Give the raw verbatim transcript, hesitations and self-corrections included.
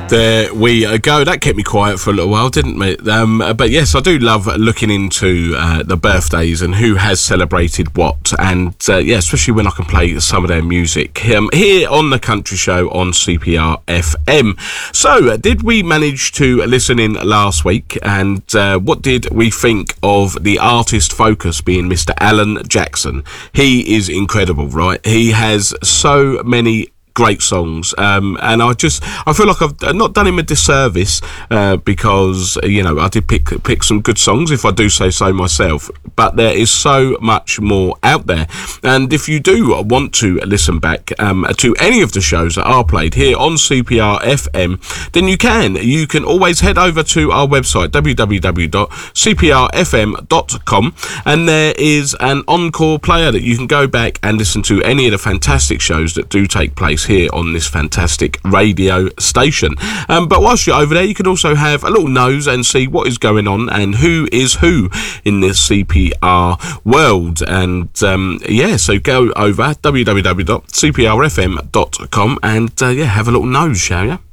There we go. That kept me quiet for a little while, didn't it? Um, but yes, I do love looking into uh, the birthdays and who has celebrated what. And uh, yeah, especially when I can play some of their music um, here on the Country Show on C P R F M. So, uh, did we manage to listen in last week? And uh, what did we think of the artist focus being Mister Alan Jackson? He is incredible, right? He has so many great songs, um, and I just I feel like I've not done him a disservice uh, because you know I did pick pick some good songs, if I do say so myself, but there is so much more out there. And if you do want to listen back um, to any of the shows that are played here on C P R F M, then you can you can always head over to our website w w w dot c p r f m dot com, and there is an encore player that you can go back and listen to any of the fantastic shows that do take place here on this fantastic radio station. Um, but whilst you're over there, you can also have a little nose and see what is going on and who is who in this C P R world. And um, yeah, so go over w w w dot c p r f m dot com and uh, yeah, have a little nose, shall you?